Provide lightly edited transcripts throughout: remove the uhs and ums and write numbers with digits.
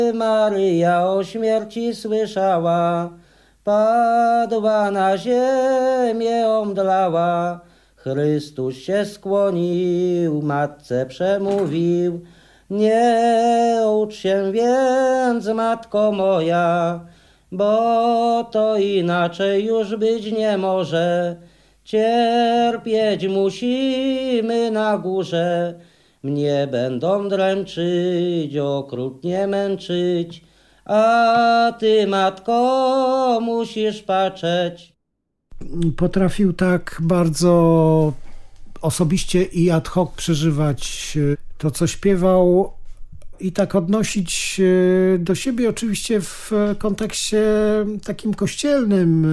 Maryja o śmierci słyszała, padła na ziemię, omdlała. Chrystus się skłonił, matce przemówił, nie ucz się więc, matko moja, bo to inaczej już być nie może. Cierpieć musimy na górze, mnie będą dręczyć, okrutnie męczyć, a ty, matko, musisz patrzeć. Potrafił tak bardzo osobiście i ad hoc przeżywać to, co śpiewał i tak odnosić do siebie, oczywiście w kontekście takim kościelnym,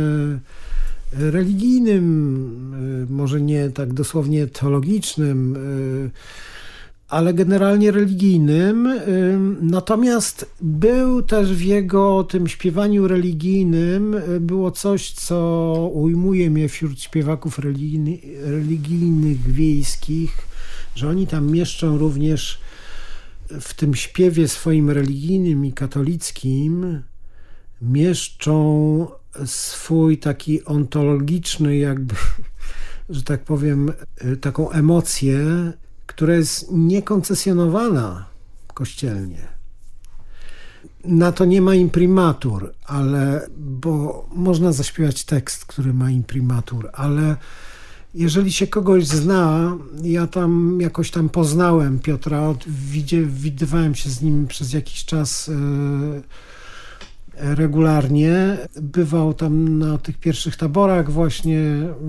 religijnym, może nie tak dosłownie teologicznym, ale generalnie religijnym. Natomiast był też w jego tym śpiewaniu religijnym było coś, co ujmuje mnie wśród śpiewaków religijnych wiejskich, że oni tam mieszczą również w tym śpiewie swoim religijnym i katolickim mieszczą swój taki ontologiczny jakby, że tak powiem, taką emocję, która jest niekoncesjonowana kościelnie. Na to nie ma imprimatur, bo można zaśpiewać tekst, który ma imprimatur, ale jeżeli się kogoś zna, ja tam jakoś tam poznałem Piotra, widywałem się z nim przez jakiś czas regularnie, bywał tam na tych pierwszych taborach właśnie,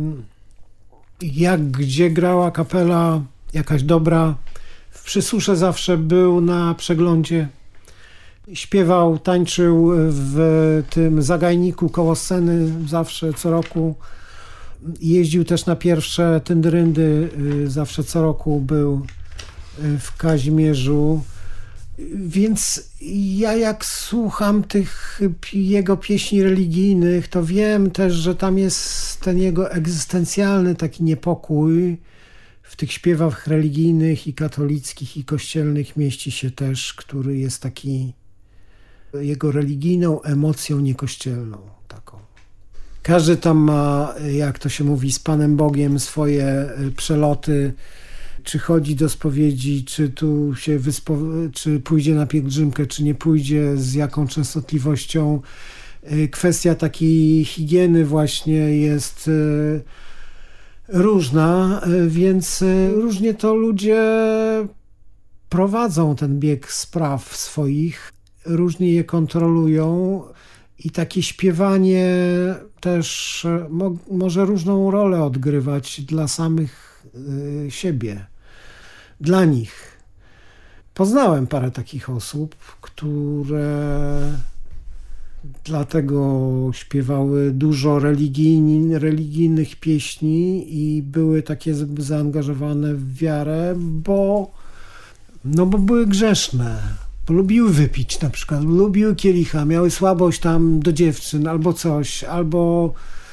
gdzie grała kapela jakaś dobra. W Przysusze zawsze był na przeglądzie. Śpiewał, tańczył w tym zagajniku koło sceny zawsze co roku. Jeździł też na pierwsze tyndy-ryndy, zawsze co roku był w Kazimierzu. Więc ja jak słucham tych jego pieśni religijnych, to wiem też, że tam jest ten jego egzystencjalny taki niepokój. W tych śpiewach religijnych i katolickich i kościelnych mieści się też, który jest taki jego religijną emocją niekościelną taką. Każdy tam ma, jak to się mówi, z Panem Bogiem swoje przeloty, czy chodzi do spowiedzi, czy tu się czy pójdzie na pielgrzymkę, czy nie pójdzie, z jaką częstotliwością. Kwestia takiej higieny właśnie jest różna, więc różnie to ludzie prowadzą ten bieg spraw swoich, różnie je kontrolują i takie śpiewanie też może różną rolę odgrywać dla samych siebie, dla nich. Poznałem parę takich osób, które dlatego śpiewały dużo religijnych pieśni i były takie zaangażowane w wiarę, bo były grzeszne, bo lubiły wypić na przykład, lubiły kielicha, miały słabość tam do dziewczyn albo coś, albo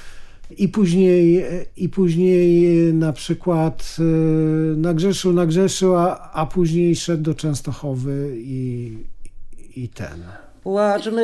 i później na przykład nagrzeszył, a później szedł do Częstochowy i ten. Płaczmy